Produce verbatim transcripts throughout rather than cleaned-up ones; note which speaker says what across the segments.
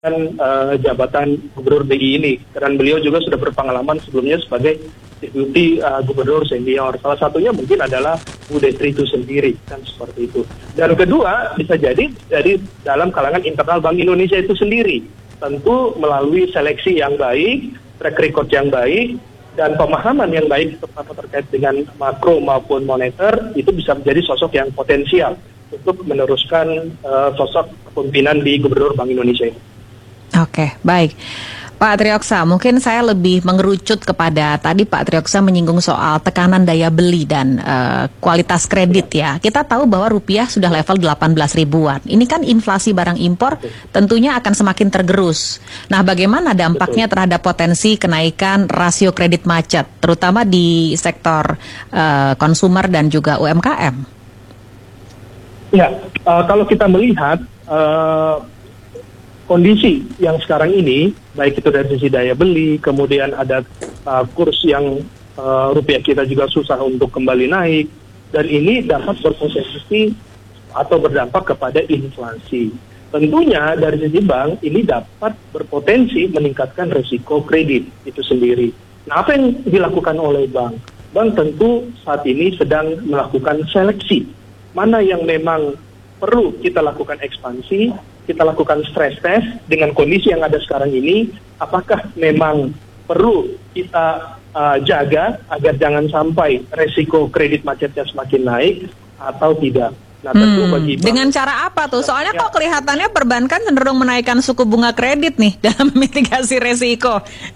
Speaker 1: uh, jabatan Gubernur B I ini, karena beliau juga sudah berpengalaman sebelumnya sebagai deputi uh, Gubernur senior. Salah satunya mungkin adalah Bu Destri itu sendiri, kan seperti itu. Dan kedua, bisa jadi dari dalam kalangan internal Bank Indonesia itu sendiri, tentu melalui seleksi yang baik, track record yang baik, dan pemahaman yang baik terutama terkait dengan makro maupun moneter, itu bisa menjadi sosok yang potensial untuk meneruskan uh, sosok kepemimpinan di Gubernur Bank Indonesia ini.
Speaker 2: Oke, baik. Pak Trioksa, mungkin saya lebih mengerucut kepada tadi Pak Trioksa menyinggung soal tekanan daya beli dan uh, kualitas kredit ya. Kita tahu bahwa rupiah sudah level delapan belas ribuan. Ini kan inflasi barang impor tentunya akan semakin tergerus. Nah, bagaimana dampaknya terhadap potensi kenaikan rasio kredit macet, terutama di sektor uh, konsumer dan juga U M K M?
Speaker 1: Ya, uh, kalau kita melihat uh, kondisi yang sekarang ini, baik itu dari sisi daya beli, kemudian ada uh, kurs yang uh, rupiah kita juga susah untuk kembali naik, dan ini dapat berpotensi atau berdampak kepada inflasi. Tentunya dari sisi bank, ini dapat berpotensi meningkatkan risiko kredit itu sendiri. Nah, apa yang dilakukan oleh bank? Bank tentu saat ini sedang melakukan seleksi. Mana yang memang perlu kita lakukan ekspansi, kita lakukan stress test dengan kondisi yang ada sekarang ini, apakah memang perlu kita uh, jaga agar jangan sampai resiko kredit macetnya semakin naik atau tidak. Nah, tentu
Speaker 2: hmm,
Speaker 1: bagi bank,
Speaker 2: dengan cara apa tuh? Soalnya
Speaker 1: ya,
Speaker 2: kok kelihatannya perbankan cenderung menaikkan suku bunga kredit nih dalam mitigasi resiko.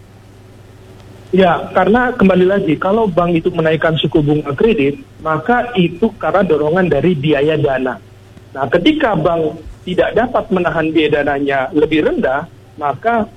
Speaker 1: Ya, karena kembali lagi, kalau bank itu menaikkan suku bunga kredit, maka itu karena dorongan dari biaya dana. Nah, ketika bank tidak dapat menahan biaya dananya lebih rendah, maka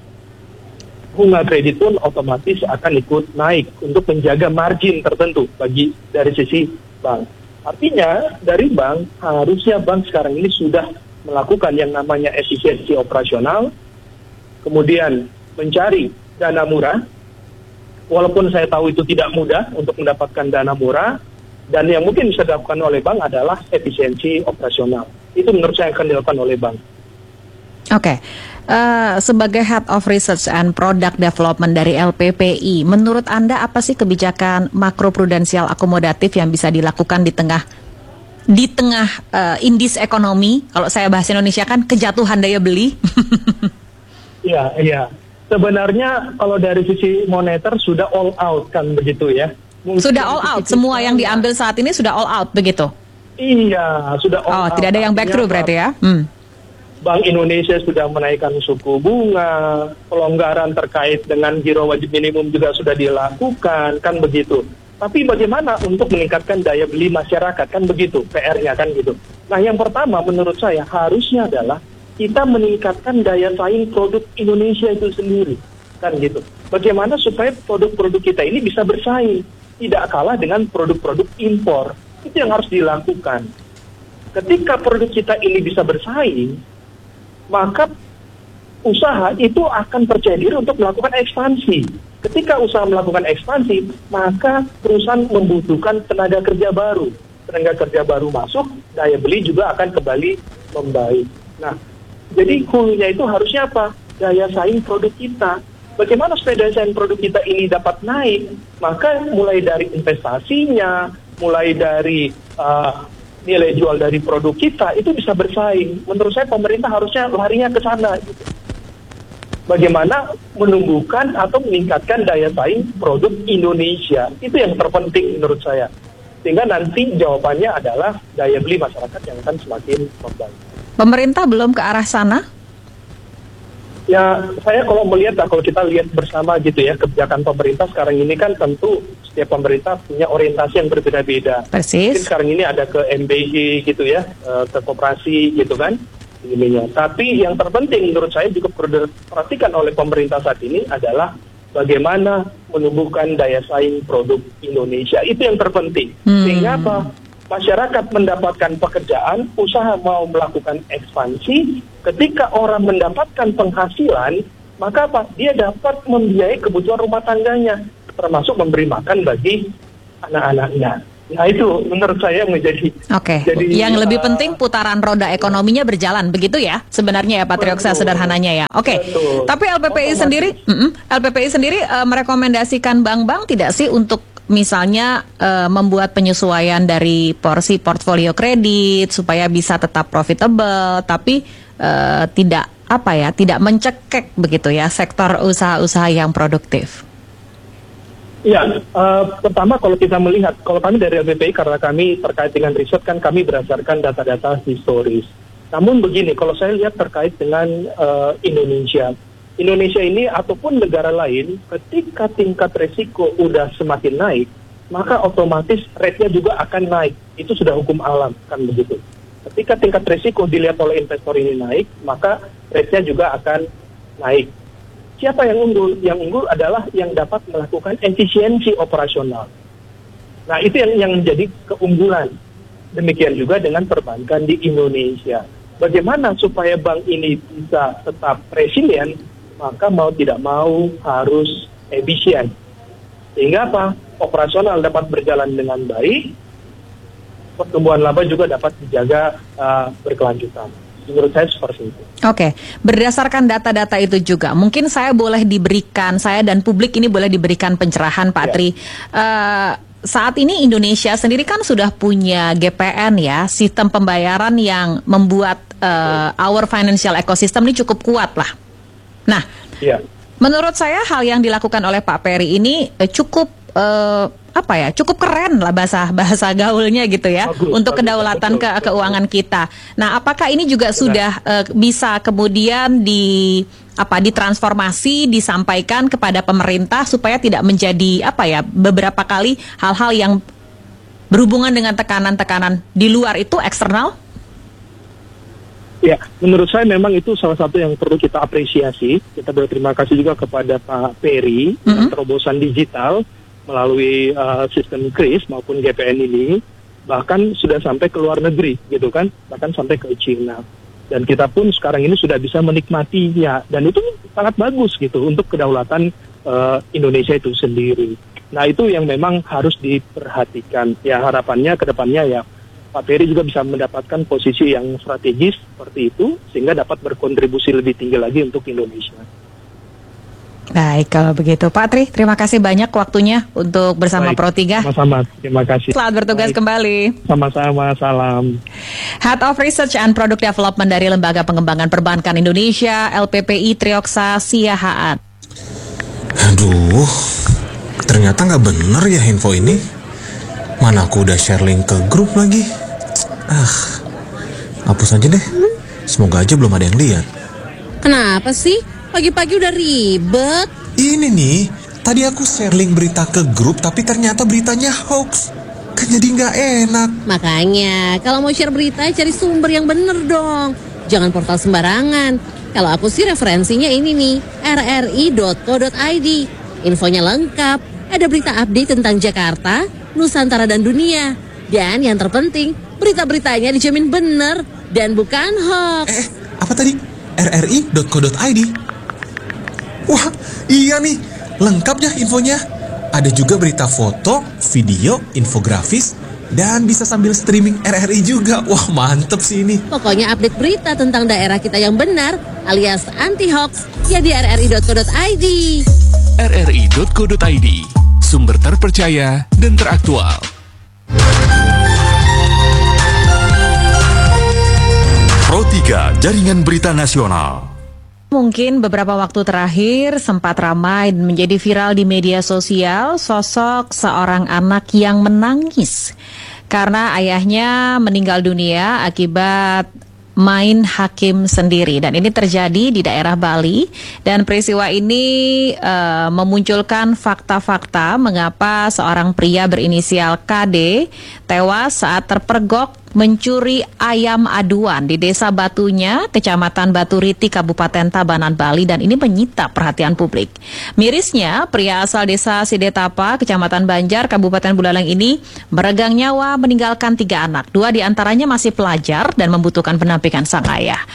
Speaker 1: bunga kredit pun otomatis akan ikut naik untuk menjaga margin tertentu bagi dari sisi bank. Artinya dari bank, harusnya bank sekarang ini sudah melakukan yang namanya efisiensi operasional, kemudian mencari dana murah, walaupun saya tahu itu tidak mudah untuk mendapatkan dana murah, dan yang mungkin bisa dilakukan oleh bank adalah efisiensi operasional. Itu menurut saya akan dilakukan oleh bank.
Speaker 2: Oke, okay. uh, sebagai Head of Research and Product Development dari L P P I, menurut Anda apa sih kebijakan makroprudensial akomodatif yang bisa dilakukan di tengah di tengah uh, indis ekonomi? Kalau saya bahasa Indonesia kan kejatuhan daya beli.
Speaker 1: Iya, iya. Sebenarnya kalau dari sisi moneter sudah all out kan begitu ya. Mungkin
Speaker 2: sudah all out, semua yang diambil saat ini sudah all out begitu?
Speaker 1: Iya, sudah all
Speaker 2: oh,
Speaker 1: out.
Speaker 2: Oh, tidak ada yang back through berarti ya? Hmm.
Speaker 1: Bank Indonesia sudah menaikkan suku bunga, pelonggaran terkait dengan giro wajib minimum juga sudah dilakukan, kan begitu. Tapi bagaimana untuk meningkatkan daya beli masyarakat, kan begitu, P R-nya kan gitu. Nah, yang pertama menurut saya harusnya adalah kita meningkatkan daya saing produk Indonesia itu sendiri, kan gitu. Bagaimana supaya produk-produk kita ini bisa bersaing, tidak kalah dengan produk-produk impor. Itu yang harus dilakukan. Ketika produk kita ini bisa bersaing, maka usaha itu akan percaya diri untuk melakukan ekspansi. Ketika usaha melakukan ekspansi, maka perusahaan membutuhkan tenaga kerja baru. Tenaga kerja baru masuk, daya beli juga akan kembali membaik. Nah, jadi hulunya itu harusnya apa? Daya saing produk kita. Bagaimana supaya daya saing produk kita ini dapat naik? Maka mulai dari investasinya, mulai dari uh, nilai jual dari produk kita, itu bisa bersaing. Menurut saya pemerintah harusnya larinya ke sana. Gitu. Bagaimana menumbuhkan atau meningkatkan daya saing produk Indonesia. Itu yang terpenting menurut saya. Sehingga nanti jawabannya adalah daya beli masyarakat yang akan semakin membaik.
Speaker 2: Pemerintah belum ke arah sana?
Speaker 1: Ya, saya kalau melihat, kalau kita lihat bersama gitu ya, kebijakan pemerintah sekarang ini kan tentu setiap pemerintah punya orientasi yang berbeda-beda.
Speaker 2: Persis.
Speaker 1: Mungkin sekarang ini ada ke M B G gitu ya, ke koperasi gitu kan. Ininya. Tapi yang terpenting menurut saya juga perlu diperhatikan oleh pemerintah saat ini adalah bagaimana menumbuhkan daya saing produk Indonesia. Itu yang terpenting. Hmm. Sehingga apa? Masyarakat mendapatkan pekerjaan, usaha mau melakukan ekspansi, ketika orang mendapatkan penghasilan, maka apa? Dia dapat membiayai kebutuhan rumah tangganya, termasuk memberi makan bagi anak-anaknya. Nah itu menurut saya menjadi
Speaker 2: Oke,
Speaker 1: jadi,
Speaker 2: yang lebih
Speaker 1: uh,
Speaker 2: penting putaran roda ekonominya berjalan, begitu ya sebenarnya ya Pak Trioksa sederhananya ya. Oke,
Speaker 1: betul.
Speaker 2: tapi L P P I
Speaker 1: Otomatis.
Speaker 2: sendiri, mm-mm, L P P I sendiri uh, merekomendasikan bank-bank tidak sih untuk misalnya uh, membuat penyesuaian dari porsi portfolio kredit supaya bisa tetap profitable, tapi uh, tidak apa ya, tidak mencekek begitu ya sektor usaha-usaha yang produktif.
Speaker 1: Ya, uh, pertama kalau kita melihat, kalau kami dari L P P I karena kami terkait dengan riset kan kami berdasarkan data-data historis. Namun begini, kalau saya lihat terkait dengan uh, Indonesia, Indonesia ini ataupun negara lain, ketika tingkat resiko udah semakin naik, maka otomatis rate-nya juga akan naik. Itu sudah hukum alam, kan begitu. Ketika tingkat resiko dilihat oleh investor ini naik, maka rate-nya juga akan naik. Siapa yang unggul? Yang unggul adalah yang dapat melakukan efisiensi operasional. Nah, itu yang, yang menjadi keunggulan. Demikian juga dengan perbankan di Indonesia. Bagaimana supaya bank ini bisa tetap resilient, maka mau tidak mau harus efisien. Sehingga apa? Operasional dapat berjalan dengan baik, pertumbuhan laba juga dapat dijaga uh, berkelanjutan. Menurut saya seperti itu.
Speaker 2: Oke, berdasarkan data-data itu juga, mungkin saya boleh diberikan, saya dan publik ini boleh diberikan pencerahan Pak
Speaker 1: Ya.
Speaker 2: Tri. Uh, saat ini Indonesia sendiri kan sudah punya G P N ya, sistem pembayaran yang membuat uh, our financial ecosystem ini cukup kuat lah. Nah,
Speaker 1: Ya.
Speaker 2: menurut saya hal yang dilakukan oleh Pak Peri ini uh, cukup uh, apa ya, cukup keren lah bahasa bahasa gaulnya gitu ya,
Speaker 1: Bagus,
Speaker 2: untuk
Speaker 1: bagus,
Speaker 2: kedaulatan
Speaker 1: betul,
Speaker 2: ke
Speaker 1: betul.
Speaker 2: keuangan kita. Nah, apakah ini juga sudah uh, bisa kemudian di apa ditransformasi, disampaikan kepada pemerintah supaya tidak menjadi apa ya beberapa kali hal-hal yang berhubungan dengan tekanan-tekanan di luar itu eksternal?
Speaker 1: Ya, menurut saya memang itu salah satu yang perlu kita apresiasi. Kita berterima kasih juga kepada Pak Peri,
Speaker 2: Mm-hmm.
Speaker 1: dengan terobosan digital melalui uh, sistem kris maupun G P N ini, bahkan sudah sampai ke luar negeri, gitu kan, bahkan sampai ke Cina. Dan kita pun sekarang ini sudah bisa menikmatinya, dan itu sangat bagus gitu untuk kedaulatan uh, Indonesia itu sendiri. Nah, itu yang memang harus diperhatikan. Ya, harapannya ke depannya ya Pak Peri juga bisa mendapatkan posisi yang strategis seperti itu, sehingga dapat berkontribusi lebih tinggi lagi untuk Indonesia.
Speaker 2: Baik, kalau begitu Pak Tri, terima kasih banyak waktunya untuk bersama
Speaker 1: Baik,
Speaker 2: Pro tiga.
Speaker 1: Sama-sama, terima kasih.
Speaker 2: Selamat bertugas
Speaker 1: Baik.
Speaker 2: kembali.
Speaker 1: Sama-sama, salam.
Speaker 2: Head of Research and Product Development dari Lembaga Pengembangan Perbankan Indonesia, L P P I, Trioksa Siahaan.
Speaker 3: Aduh, ternyata nggak bener ya info ini. Mana aku udah share link ke grup lagi. Ah, hapus aja deh. Semoga aja belum ada yang lihat.
Speaker 4: Kenapa sih? Pagi-pagi udah ribet.
Speaker 3: Ini nih, tadi aku share link berita ke grup, tapi ternyata beritanya hoax. Kan jadi nggak enak.
Speaker 4: Makanya, kalau mau share berita, cari sumber yang bener dong. Jangan portal sembarangan. Kalau aku sih referensinya ini nih, r r i dot co dot i d. Infonya lengkap, ada berita update tentang Jakarta, Nusantara dan dunia. Dan yang terpenting, berita-beritanya dijamin bener dan bukan hoax.
Speaker 3: Eh, apa tadi? r r i dot co dot i d. Wah, iya nih, lengkap ya infonya. Ada juga berita foto, video, infografis, dan bisa sambil streaming R R I juga. Wah, mantep sih ini.
Speaker 4: Pokoknya update berita tentang daerah kita yang benar alias anti-hoax ya di r r i dot co dot i d.
Speaker 5: r r i dot co dot i d, sumber terpercaya dan teraktual. Pro tiga, Jaringan Berita Nasional.
Speaker 2: Mungkin beberapa waktu terakhir sempat ramai dan menjadi viral di media sosial sosok seorang anak yang menangis karena ayahnya meninggal dunia akibat main hakim sendiri, dan ini terjadi di daerah Bali, dan peristiwa ini uh, memunculkan fakta-fakta mengapa seorang pria berinisial K D tewas saat terpergok mencuri ayam aduan di Desa Batunya, Kecamatan Baturiti, Kabupaten Tabanan, Bali, dan ini menyita perhatian publik. Mirisnya, pria asal Desa Sidetapa, Kecamatan Banjar, Kabupaten Buleleng ini meregang nyawa meninggalkan tiga anak. Dua diantaranya masih pelajar dan membutuhkan pendampingan sang ayah.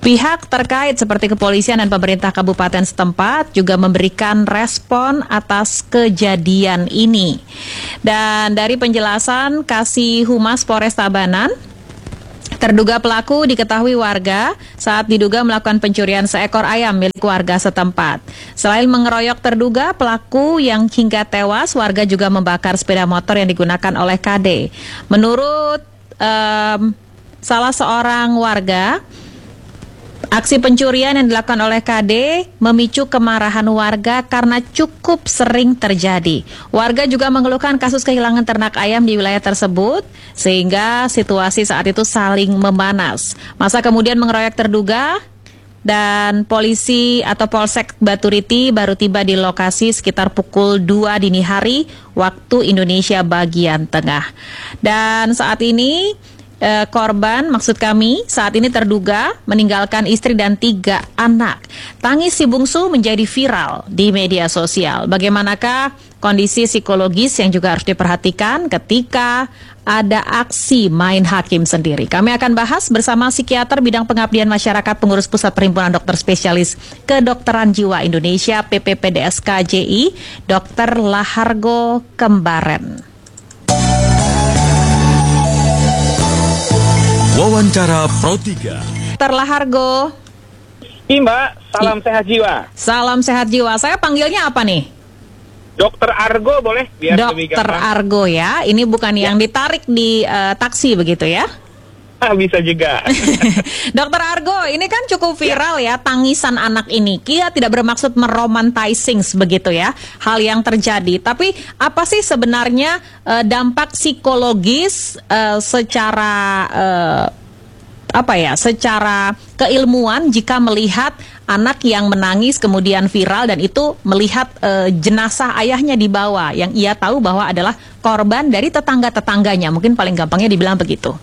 Speaker 2: Pihak terkait seperti kepolisian dan pemerintah kabupaten setempat juga memberikan respon atas kejadian ini. Dan dari penjelasan Kasih Humas Polres Tabanan, terduga pelaku diketahui warga saat diduga melakukan pencurian seekor ayam milik warga setempat. Selain mengeroyok terduga pelaku yang hingga tewas, warga juga membakar sepeda motor yang digunakan oleh K D. Menurut um, salah seorang warga, aksi pencurian yang dilakukan oleh K D memicu kemarahan warga karena cukup sering terjadi. Warga juga mengeluhkan kasus kehilangan ternak ayam di wilayah tersebut, sehingga situasi saat itu saling memanas. Masa kemudian mengeroyok terduga, dan polisi atau Polsek Baturiti baru tiba di lokasi sekitar pukul dua dini hari waktu Indonesia bagian tengah. Dan saat ini Eh, korban, maksud kami, saat ini terduga meninggalkan istri dan tiga anak. Tangis si bungsu menjadi viral di media sosial. Bagaimanakah kondisi psikologis yang juga harus diperhatikan ketika ada aksi main hakim sendiri? Kami akan bahas bersama psikiater bidang pengabdian masyarakat pengurus Pusat Perhimpunan Dokter Spesialis Kedokteran Jiwa Indonesia P P P D S K J I, Dokter Lahargo Kembaren.
Speaker 5: Wawancara Pro tiga.
Speaker 2: Dokter Lahargo.
Speaker 6: Iya Mbak, salam I. sehat jiwa.
Speaker 2: Salam sehat jiwa. Saya panggilnya apa nih?
Speaker 6: Dokter Argo boleh? Biar
Speaker 2: Dokter Argo ya. Ini bukan ya. yang ditarik di uh, taksi begitu ya?
Speaker 6: Ah, bisa juga.
Speaker 2: Dokter Argo, ini kan cukup viral ya, ya tangisan anak ini. Kia tidak bermaksud meromantising begitu ya hal yang terjadi. Tapi apa sih sebenarnya uh, dampak psikologis uh, secara uh, apa ya, secara keilmuan jika melihat anak yang menangis kemudian viral dan itu melihat uh, jenazah ayahnya dibawa yang ia tahu bahwa adalah korban dari tetangga-tetangganya. Mungkin paling gampangnya dibilang begitu.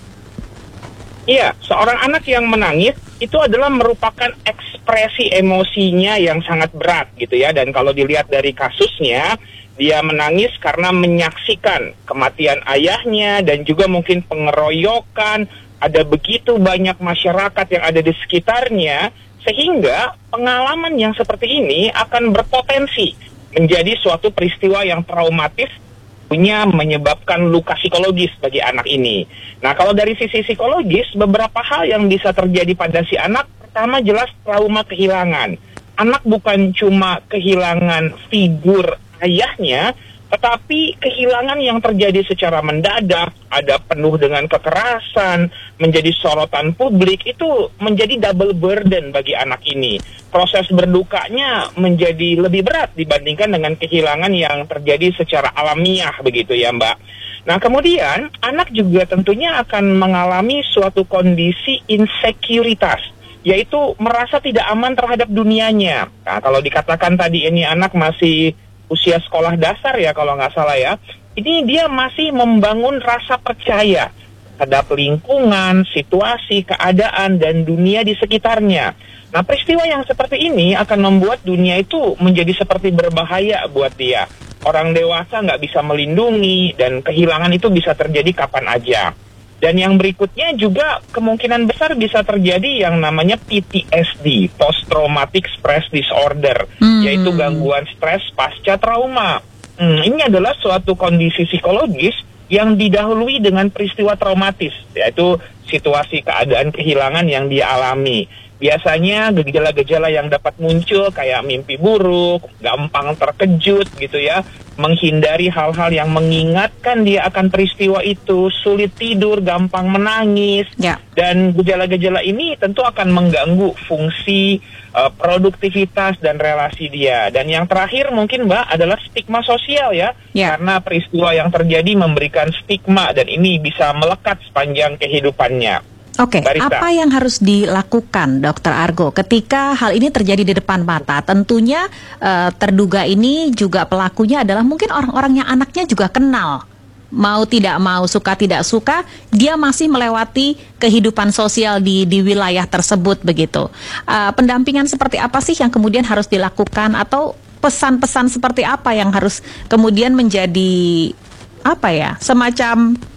Speaker 6: Iya, seorang anak yang menangis itu adalah merupakan ekspresi emosinya yang sangat berat gitu ya. Dan kalau dilihat dari kasusnya, dia menangis karena menyaksikan kematian ayahnya dan juga mungkin pengeroyokan. Ada begitu banyak masyarakat yang ada di sekitarnya, sehingga pengalaman yang seperti ini akan berpotensi menjadi suatu peristiwa yang traumatis, punya menyebabkan luka psikologis bagi anak ini. Nah, kalau dari sisi psikologis, beberapa hal yang bisa terjadi pada si anak, pertama jelas trauma kehilangan. Anak bukan cuma kehilangan figur ayahnya, tetapi kehilangan yang terjadi secara mendadak, ada penuh dengan kekerasan, menjadi sorotan publik, itu menjadi double burden bagi anak ini. Proses berdukanya menjadi lebih berat dibandingkan dengan kehilangan yang terjadi secara alamiah begitu ya Mbak. Nah kemudian anak juga tentunya akan mengalami suatu kondisi insekuritas, yaitu merasa tidak aman terhadap dunianya. Nah kalau dikatakan tadi ini anak masih usia sekolah dasar ya kalau nggak salah ya, ini dia masih membangun rasa percaya terhadap lingkungan, situasi, keadaan, dan dunia di sekitarnya. Nah, peristiwa yang seperti ini akan membuat dunia itu menjadi seperti berbahaya buat dia. Orang dewasa nggak bisa melindungi, dan kehilangan itu bisa terjadi kapan aja. Dan yang berikutnya juga kemungkinan besar bisa terjadi yang namanya P T S D, Post Traumatic Stress Disorder, hmm. yaitu gangguan stres pasca trauma. Hmm, ini adalah suatu kondisi psikologis yang didahului dengan peristiwa traumatis, yaitu situasi keadaan kehilangan yang dia alami. Biasanya gejala-gejala yang dapat muncul kayak mimpi buruk, gampang terkejut gitu ya, menghindari hal-hal yang mengingatkan dia akan peristiwa itu, sulit tidur, gampang menangis, ya. Dan gejala-gejala ini tentu akan mengganggu fungsi, uh, produktivitas dan relasi dia. Dan yang terakhir mungkin Mbak adalah stigma sosial ya, ya. Karena peristiwa yang terjadi memberikan stigma dan ini bisa melekat sepanjang kehidupannya.
Speaker 2: Oke, okay. Apa yang harus dilakukan Dokter Argo ketika hal ini terjadi di depan mata? Tentunya uh, terduga ini juga pelakunya adalah mungkin orang-orang yang anaknya juga kenal. Mau tidak mau, suka tidak suka, dia masih melewati kehidupan sosial di, di wilayah tersebut begitu. Uh, pendampingan seperti apa sih yang kemudian harus dilakukan atau pesan-pesan seperti apa yang harus kemudian menjadi apa ya, semacam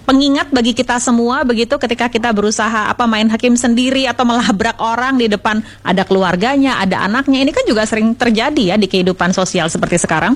Speaker 2: pengingat bagi kita semua begitu ketika kita berusaha apa main hakim sendiri atau melabrak orang di depan ada keluarganya, ada anaknya. Ini kan juga sering terjadi ya di kehidupan sosial seperti sekarang.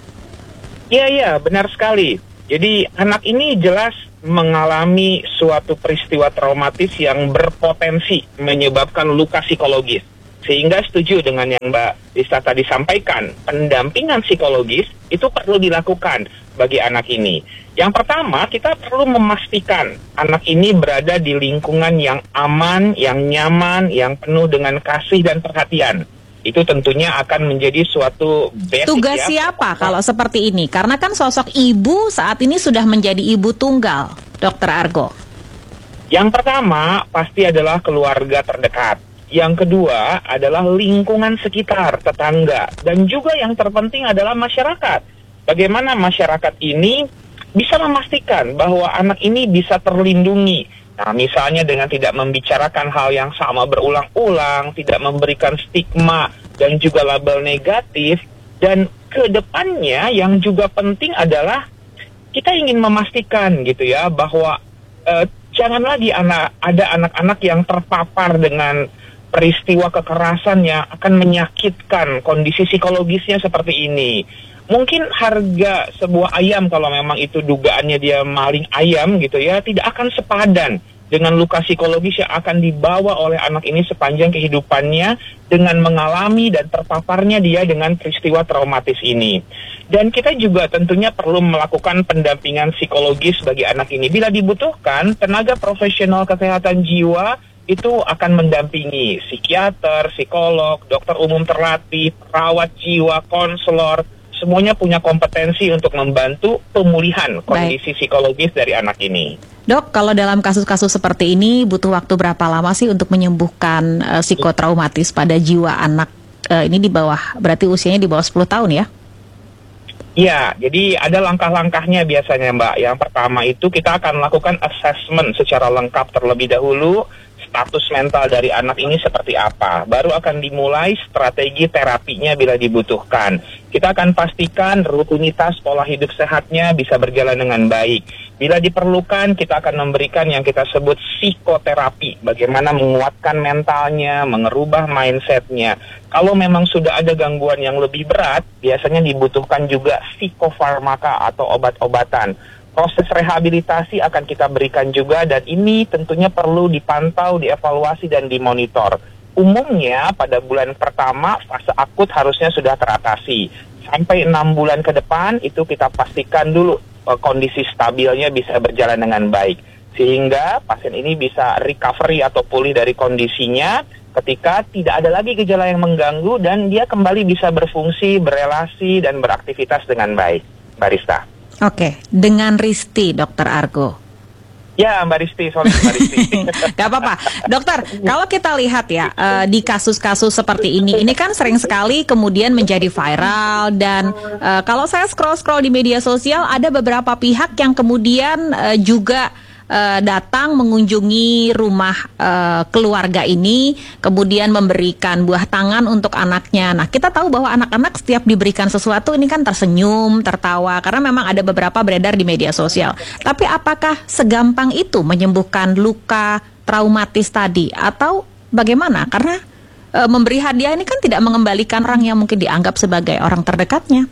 Speaker 6: Iya, iya, benar sekali. Jadi anak ini jelas mengalami suatu peristiwa traumatis yang berpotensi menyebabkan luka psikologis. Sehingga setuju dengan yang Mbak Lista tadi sampaikan, pendampingan psikologis itu perlu dilakukan bagi anak ini. Yang pertama, kita perlu memastikan anak ini berada di lingkungan yang aman, yang nyaman, yang penuh dengan kasih dan perhatian. Itu tentunya akan menjadi suatu basic.
Speaker 2: Tugas
Speaker 6: ya.
Speaker 2: siapa kalau seperti ini? Karena kan sosok ibu saat ini sudah menjadi ibu tunggal, Dokter Argo.
Speaker 6: Yang pertama pasti adalah keluarga terdekat. Yang kedua adalah lingkungan sekitar, tetangga. Dan juga yang terpenting adalah masyarakat. Bagaimana masyarakat ini bisa memastikan bahwa anak ini bisa terlindungi. Nah, misalnya dengan tidak membicarakan hal yang sama berulang-ulang, tidak memberikan stigma dan juga label negatif. Dan ke depannya yang juga penting adalah kita ingin memastikan gitu ya bahwa eh, jangan lagi anak ada anak-anak yang terpapar dengan peristiwa kekerasan yang akan menyakitkan kondisi psikologisnya seperti ini. Mungkin harga sebuah ayam kalau memang itu dugaannya dia maling ayam gitu ya, tidak akan sepadan dengan luka psikologis yang akan dibawa oleh anak ini sepanjang kehidupannya dengan mengalami dan terpaparnya dia dengan peristiwa traumatis ini. Dan kita juga tentunya perlu melakukan pendampingan psikologis bagi anak ini. Bila dibutuhkan, tenaga profesional kesehatan jiwa itu akan mendampingi psikiater, psikolog, dokter umum terlatih, perawat jiwa, konselor, semuanya punya kompetensi untuk membantu pemulihan kondisi Baik. psikologis dari anak ini.
Speaker 2: Dok, kalau dalam kasus-kasus seperti ini butuh waktu berapa lama sih untuk menyembuhkan uh, psikotraumatis pada jiwa anak uh, ini di bawah, berarti usianya di bawah sepuluh tahun ya?
Speaker 6: Ya, jadi ada langkah-langkahnya biasanya Mbak. Yang pertama itu kita akan lakukan assessment secara lengkap terlebih dahulu, status mental dari anak ini seperti apa. Baru akan dimulai strategi terapinya bila dibutuhkan. Kita akan pastikan rutinitas pola hidup sehatnya bisa berjalan dengan baik. Bila diperlukan, kita akan memberikan yang kita sebut psikoterapi. Bagaimana menguatkan mentalnya, mengerubah mindsetnya. Kalau memang sudah ada gangguan yang lebih berat, biasanya dibutuhkan juga psikofarmaka atau obat-obatan. Proses rehabilitasi akan kita berikan juga dan ini tentunya perlu dipantau, dievaluasi, dan dimonitor. Umumnya pada bulan pertama fase akut harusnya sudah teratasi. Sampai enam bulan ke depan itu kita pastikan dulu uh, kondisi stabilnya bisa berjalan dengan baik. Sehingga pasien ini bisa recovery atau pulih dari kondisinya ketika tidak ada lagi gejala yang mengganggu dan dia kembali bisa berfungsi, berelasi, dan beraktivitas dengan baik. Mbak Rista.
Speaker 2: Oke, dengan Risti, Dokter Argo.
Speaker 6: Ya, Mbak Risti, sorry Mbak Risti.
Speaker 2: Gak apa-apa. Dokter, kalau kita lihat ya, uh, di kasus-kasus seperti ini, ini kan sering sekali kemudian menjadi viral dan uh, kalau saya scroll-scroll di media sosial, ada beberapa pihak yang kemudian uh, juga Uh, datang mengunjungi rumah uh, keluarga ini, kemudian memberikan buah tangan untuk anaknya. Nah, kita tahu bahwa anak-anak setiap diberikan sesuatu ini kan tersenyum, tertawa, karena memang ada beberapa beredar di media sosial. Tapi apakah segampang itu menyembuhkan luka traumatis tadi? Atau bagaimana? Karena uh, memberi hadiah ini kan tidak mengembalikan orang yang mungkin dianggap sebagai orang terdekatnya.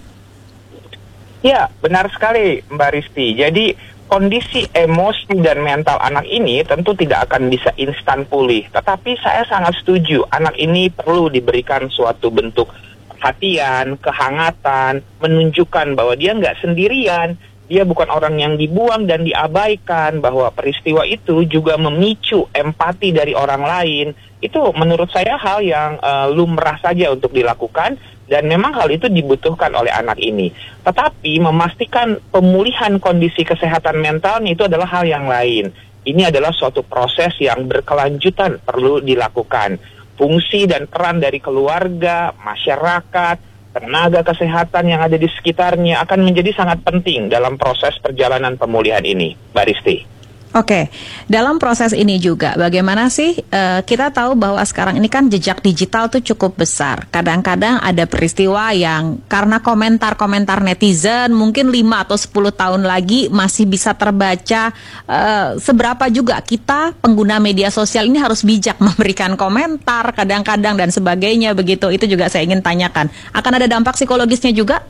Speaker 6: Ya, benar sekali Mbak Risti. Jadi kondisi emosi dan mental anak ini tentu tidak akan bisa instan pulih. Tetapi saya sangat setuju, anak ini perlu diberikan suatu bentuk perhatian, kehangatan, menunjukkan bahwa dia nggak sendirian, dia bukan orang yang dibuang dan diabaikan, bahwa peristiwa itu juga memicu empati dari orang lain. Itu menurut saya hal yang uh, lumrah saja untuk dilakukan. Dan memang hal itu dibutuhkan oleh anak ini. Tetapi memastikan pemulihan kondisi kesehatan mentalnya itu adalah hal yang lain. Ini adalah suatu proses yang berkelanjutan perlu dilakukan. Fungsi dan peran dari keluarga, masyarakat, tenaga kesehatan yang ada di sekitarnya akan menjadi sangat penting dalam proses perjalanan pemulihan ini, Mbak Risti.
Speaker 2: Oke, dalam proses ini juga bagaimana sih uh, kita tahu bahwa sekarang ini kan jejak digital tuh cukup besar. Kadang-kadang ada peristiwa yang karena komentar-komentar netizen mungkin lima atau sepuluh tahun lagi masih bisa terbaca. Uh, seberapa juga kita pengguna media sosial ini harus bijak memberikan komentar kadang-kadang dan sebagainya begitu. Itu juga saya ingin tanyakan. Akan ada dampak psikologisnya juga?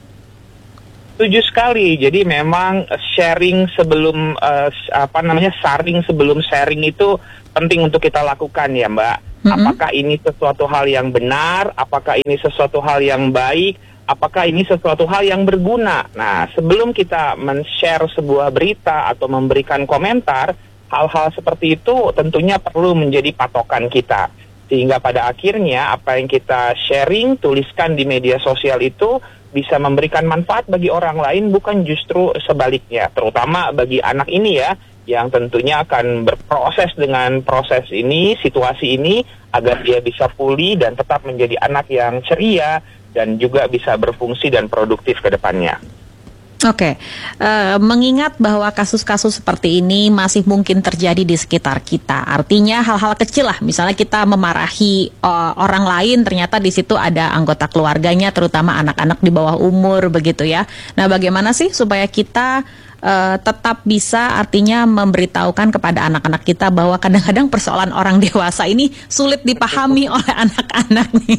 Speaker 6: Setuju sekali. Jadi memang sharing sebelum uh, apa namanya saring sebelum sharing itu penting untuk kita lakukan ya, Mbak. Mm-hmm. Apakah ini sesuatu hal yang benar? Apakah ini sesuatu hal yang baik? Apakah ini sesuatu hal yang berguna? Nah, sebelum kita men-share sebuah berita atau memberikan komentar, hal-hal seperti itu tentunya perlu menjadi patokan kita. Sehingga pada akhirnya apa yang kita sharing, tuliskan di media sosial itu bisa memberikan manfaat bagi orang lain, bukan justru sebaliknya. Terutama bagi anak ini ya, yang tentunya akan berproses dengan proses ini, situasi ini, agar dia bisa pulih dan tetap menjadi anak yang ceria dan juga bisa berfungsi dan produktif ke depannya.
Speaker 2: Oke, uh, mengingat bahwa kasus-kasus seperti ini masih mungkin terjadi di sekitar kita. Artinya hal-hal kecil lah, misalnya kita memarahi uh, orang lain, ternyata di situ ada anggota keluarganya, terutama anak-anak di bawah umur begitu ya. Nah, bagaimana sih supaya kita uh, tetap bisa artinya memberitahukan kepada anak-anak kita bahwa kadang-kadang persoalan orang dewasa ini sulit dipahami oleh anak-anak nih.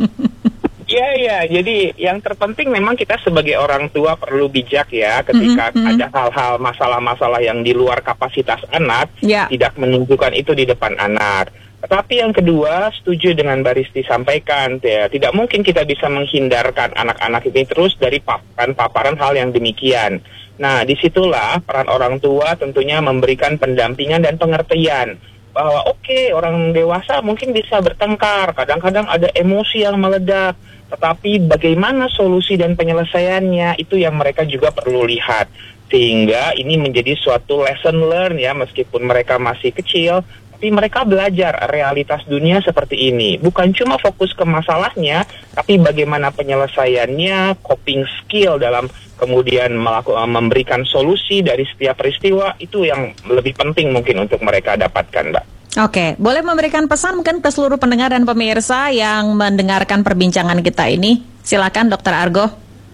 Speaker 6: Iya, iya. Jadi yang terpenting memang kita sebagai orang tua perlu bijak ya ketika mm-hmm. ada hal-hal masalah-masalah yang di luar kapasitas anak, yeah. tidak menunjukkan itu di depan anak. Tetapi yang kedua, setuju dengan Mbak Risti sampaikan, ya, tidak mungkin kita bisa menghindarkan anak-anak ini terus dari paparan-paparan hal yang demikian. Nah, disitulah peran orang tua tentunya memberikan pendampingan dan pengertian. Bahwa oke, okay, orang dewasa mungkin bisa bertengkar, kadang-kadang ada emosi yang meledak. Tetapi bagaimana solusi dan penyelesaiannya itu yang mereka juga perlu lihat. Sehingga ini menjadi suatu lesson learn ya, meskipun mereka masih kecil, tapi mereka belajar realitas dunia seperti ini. Bukan cuma fokus ke masalahnya, tapi bagaimana penyelesaiannya, coping skill dalam kemudian melakukan, memberikan solusi dari setiap peristiwa, itu yang lebih penting mungkin untuk mereka dapatkan, Mbak.
Speaker 2: Oke, boleh memberikan pesan mungkin ke seluruh pendengar dan pemirsa yang mendengarkan perbincangan kita ini. Silakan, Dokter Argo.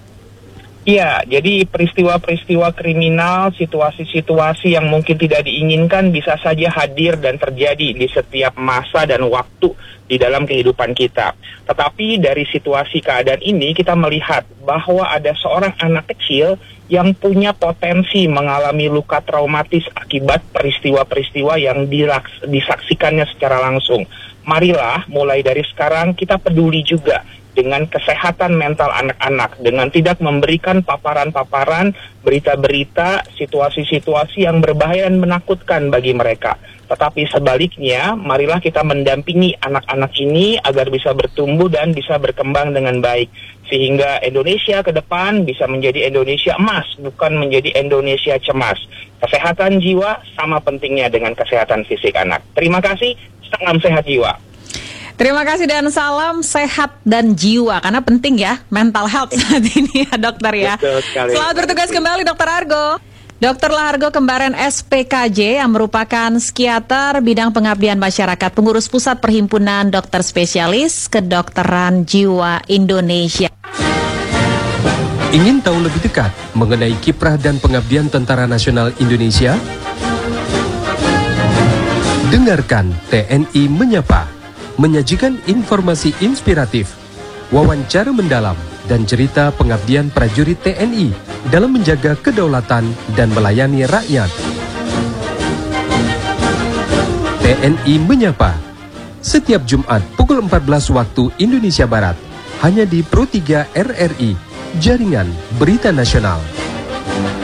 Speaker 6: Iya, jadi peristiwa-peristiwa kriminal, situasi-situasi yang mungkin tidak diinginkan bisa saja hadir dan terjadi di setiap masa dan waktu di dalam kehidupan kita. Tetapi dari situasi keadaan ini kita melihat bahwa ada seorang anak kecil yang punya potensi mengalami luka traumatis akibat peristiwa-peristiwa yang dilaks- disaksikannya secara langsung. Marilah mulai dari sekarang kita peduli juga dengan kesehatan mental anak-anak, dengan tidak memberikan paparan-paparan, berita-berita, situasi-situasi yang berbahaya dan menakutkan bagi mereka. Tetapi sebaliknya, marilah kita mendampingi anak-anak ini agar bisa bertumbuh dan bisa berkembang dengan baik. Sehingga Indonesia ke depan bisa menjadi Indonesia emas, bukan menjadi Indonesia cemas. Kesehatan jiwa sama pentingnya dengan kesehatan fisik anak. Terima kasih, salam sehat jiwa.
Speaker 2: Terima kasih dan salam sehat dan jiwa, karena penting ya mental health saat ini ya dokter ya. Selamat bertugas kembali Dokter Argo. Dokter Lahargo Kembaren S P K J yang merupakan psikiater bidang pengabdian masyarakat, pengurus Pusat Perhimpunan Dokter Spesialis Kedokteran Jiwa Indonesia.
Speaker 7: Ingin tahu lebih dekat mengenai kiprah dan pengabdian Tentara Nasional Indonesia? Dengarkan T N I Menyapa, menyajikan informasi inspiratif, wawancara mendalam, dan cerita pengabdian prajurit T N I dalam menjaga kedaulatan dan melayani rakyat. T N I Menyapa, setiap Jumat pukul empat belas waktu Indonesia Barat, hanya di Pro tiga R R I, Jaringan Berita Nasional.